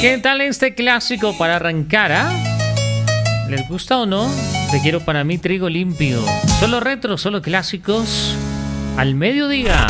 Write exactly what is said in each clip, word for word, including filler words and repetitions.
¿Qué tal este clásico para arrancar, ah? ¿Les gusta o no? Te quiero para mí trigo limpio. Solo retro, solo clásicos. Al mediodía.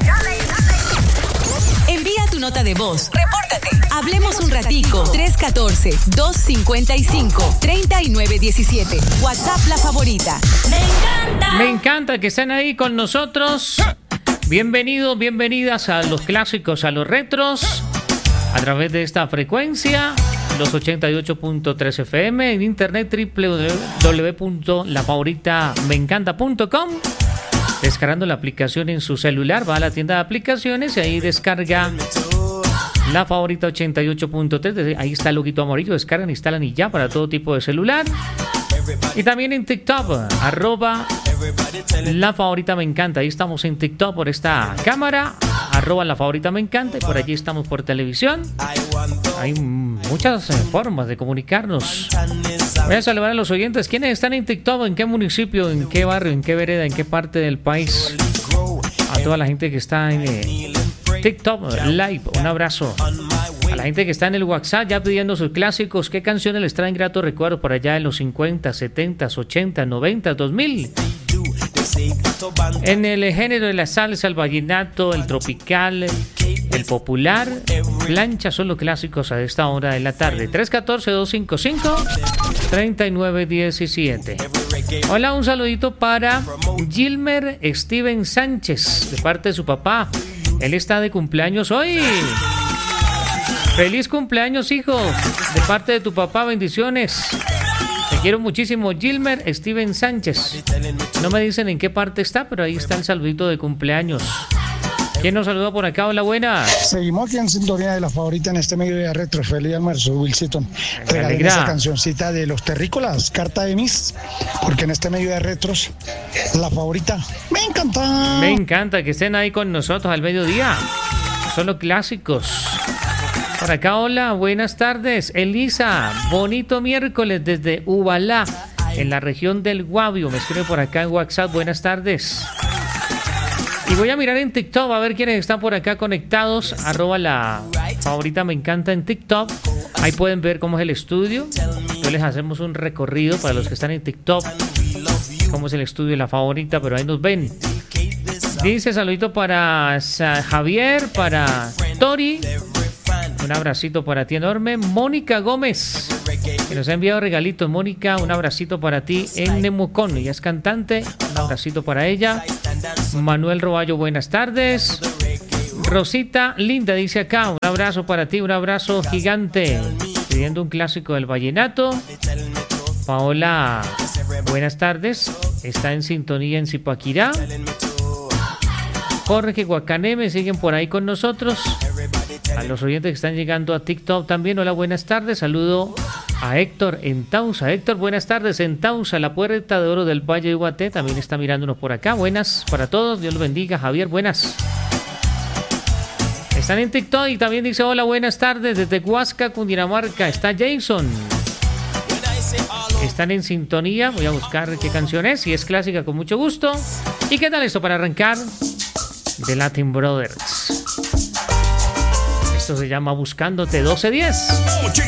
Envía tu nota de voz. Repórtate. Hablemos un ratico. tres uno cuatro, dos cinco cinco, tres nueve uno siete. WhatsApp La Favorita. Me encanta. Me encanta que estén ahí con nosotros. Bienvenidos, bienvenidas a los clásicos, a los retros. A través de esta frecuencia, los ochenta y ocho punto tres F M, en internet doble u doble u doble u punto la favorita me encanta punto com. Descargando la aplicación en su celular, va a la tienda de aplicaciones y ahí descarga La Favorita ochenta y ocho punto tres. Ahí está el loguito amarillo, descargan, instalan y ya para todo tipo de celular. Y también en TikTok, arroba La Favorita Me Encanta. Ahí estamos en TikTok por esta cámara, arroba La Favorita Me Encanta. Y por allí estamos por televisión. Hay muchas eh, formas de comunicarnos. Voy a saludar a los oyentes. ¿Quiénes están en TikTok? ¿En qué municipio? ¿En qué barrio? ¿En qué vereda? ¿En qué parte del país? A toda la gente que está en eh, TikTok Live, un abrazo. A la gente que está en el WhatsApp ya pidiendo sus clásicos. ¿Qué canciones les traen gratos recuerdos por allá en los cincuenta, setenta, ochenta, noventa, dos mil? En el género de la salsa, el vallenato, el tropical, el popular, plancha son los clásicos a esta hora de la tarde. tres uno cuatro, dos cinco cinco, tres nueve uno siete. Hola, un saludito para Gilmer Steven Sánchez, de parte de su papá. Él está de cumpleaños hoy. Feliz cumpleaños, hijo, de parte de tu papá, bendiciones. Te quiero muchísimo, Gilmer Steven Sánchez. No me dicen en qué parte está, pero ahí está el saludito de cumpleaños. ¿Quién nos saluda por acá? Hola, buenas. Seguimos aquí en sintonía de La Favorita en este mediodía retro. Feliz almuerzo, Wilson. Regalen esa cancioncita de Los Terrícolas, Carta de Mis, porque en este mediodía de retros, La Favorita me encanta. Me encanta que estén ahí con nosotros al mediodía. Solo clásicos. Por acá, hola, buenas tardes. Elisa, bonito miércoles desde Ubalá, en la región del Guavio. Me escribe por acá en WhatsApp, buenas tardes. Y voy a mirar en TikTok a ver quiénes están por acá conectados. Arroba La Favorita Me Encanta en TikTok. Ahí pueden ver cómo es el estudio. Yo les hacemos un recorrido para los que están en TikTok. Cómo es el estudio de La Favorita, pero ahí nos ven. Dice saludito para Javier, para Tori. Un abracito para ti enorme. Mónica Gómez, que nos ha enviado regalitos. Mónica, un abracito para ti en Nemucón. Ella es cantante. Un abracito para ella. Manuel Roballo, buenas tardes. Rosita Linda dice acá, un abrazo para ti, un abrazo gigante. Pidiendo un clásico del vallenato. Paola, buenas tardes. Está en sintonía en Zipaquirá. Jorge Guacané, me siguen por ahí con nosotros. A los oyentes que están llegando a TikTok también, hola, buenas tardes. Saludo a Héctor en Tausa. Héctor, buenas tardes en Tausa, la Puerta de Oro del Valle de Guaté. También está mirándonos por acá. Buenas para todos, Dios los bendiga. Javier, buenas. Están en TikTok y también dice hola, buenas tardes desde Huasca, Cundinamarca. Está Jason. Están en sintonía. Voy a buscar qué canción es. Si es clásica, con mucho gusto. ¿Y qué tal esto para arrancar? The Latin Brothers. Esto se llama Buscándote doce diez.